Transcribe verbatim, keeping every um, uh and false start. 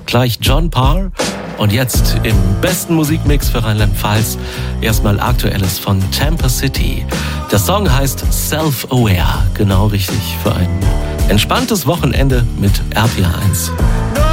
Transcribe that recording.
gleich John Parr. Und jetzt im besten Musikmix für Rheinland-Pfalz erstmal Aktuelles von Tampa City. Der Song heißt Self-Aware, genau richtig für ein entspanntes Wochenende mit R P R eins.